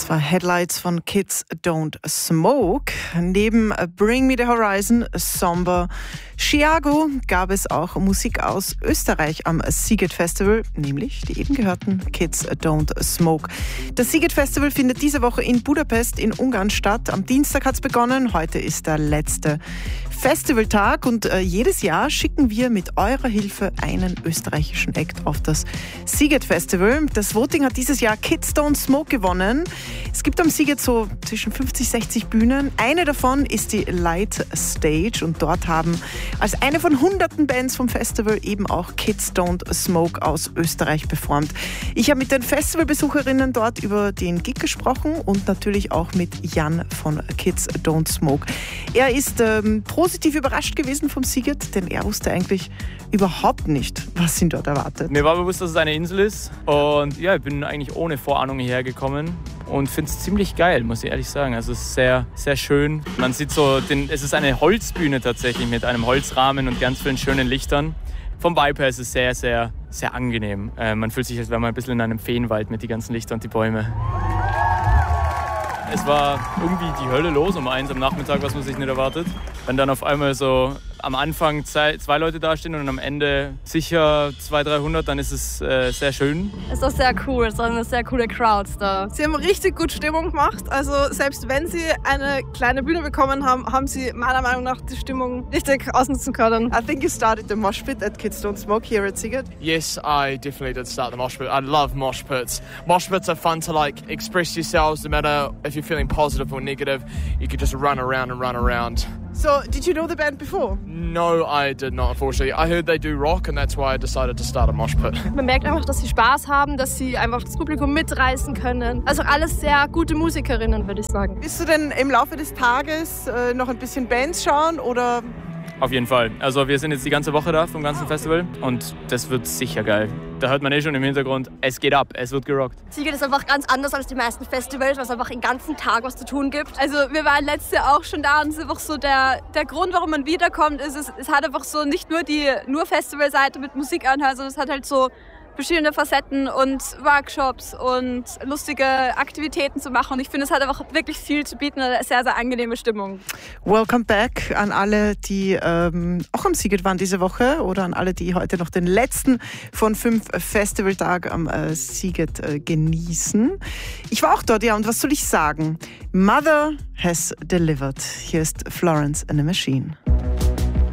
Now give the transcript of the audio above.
Das war Headlights von Kids Don't Smoke. Neben Bring Me the Horizon, Somber, Chiago gab es auch Musik aus Österreich am Sziget Festival, nämlich die eben gehörten Kids Don't Smoke. Das Sziget Festival findet diese Woche in Budapest in Ungarn statt. Am Dienstag hat es begonnen, heute ist der letzte Festivaltag und jedes Jahr schicken wir mit eurer Hilfe einen österreichischen Act auf das Sziget Festival. Das Voting hat dieses Jahr Kids Don't Smoke gewonnen. Es gibt am Sziget so zwischen 50, 60 Bühnen. Eine davon ist die Light Stage und dort haben als eine von hunderten Bands vom Festival eben auch Kids Don't Smoke aus Österreich performt. Ich habe mit den Festivalbesucherinnen dort über den Gig gesprochen und natürlich auch mit Jan von Kids Don't Smoke. Er ist positiv überrascht gewesen vom Sziget, denn er wusste eigentlich überhaupt nicht, was ihn dort erwartet. Mir war bewusst, dass es eine Insel ist und ja, ich bin eigentlich ohne Vorahnung hierher gekommen und finde es ziemlich geil, muss ich ehrlich sagen. Also es ist sehr, sehr schön. Man sieht so, es ist eine Holzbühne tatsächlich mit einem Holzrahmen und ganz vielen schönen Lichtern. Vom Vibe her ist es sehr, sehr, sehr angenehm. Man fühlt sich, als wäre man ein bisschen in einem Feenwald mit den ganzen Lichtern und die Bäume. Es war irgendwie die Hölle los um 1 am Nachmittag, was man sich nicht erwartet. Wenn dann auf einmal so am Anfang zwei Leute dastehen und am Ende sicher 200, 300, dann ist es sehr schön. Es ist auch sehr cool, es ist eine sehr coole Crowd da. Sie haben richtig gut Stimmung gemacht. Also selbst wenn Sie eine kleine Bühne bekommen haben, haben Sie meiner Meinung nach die Stimmung richtig ausnutzen können. I think you started the mosh pit at Kids Don't Smoke here at Sziget. Yes, I definitely did start the mosh pit. I love mosh pits. Mosh pits are fun to express yourselves, no matter if you're feeling positive or negative. You could just run around and run around. So, did you know the band before? No, I did not, unfortunately. I heard they do rock and that's why I decided to start a mosh pit. Man merkt einfach, dass sie Spaß haben, dass sie einfach das Publikum mitreißen können. Also alles sehr gute Musikerinnen, würde ich sagen. Bist du denn im Laufe des Tages noch ein bisschen Bands schauen oder? Auf jeden Fall. Also wir sind jetzt die ganze Woche da vom ganzen Festival und das wird sicher geil. Da hört man schon im Hintergrund, es geht ab, es wird gerockt. Sziget ist einfach ganz anders als die meisten Festivals, weil es einfach den ganzen Tag was zu tun gibt. Also wir waren letztes Jahr auch schon da und es ist einfach so der Grund, warum man wiederkommt, ist es hat einfach so nicht nur die Festivalseite mit Musik anhören, sondern es hat halt so verschiedene Facetten und Workshops und lustige Aktivitäten zu machen. Und ich finde, es hat einfach wirklich viel zu bieten, eine sehr, sehr angenehme Stimmung. Welcome back an alle, die auch am Sziget waren diese Woche oder an alle, die heute noch den letzten von 5 Festivaltagen am Sziget genießen. Ich war auch dort, ja, und was soll ich sagen? Mother has delivered. Hier ist Florence and the Machine.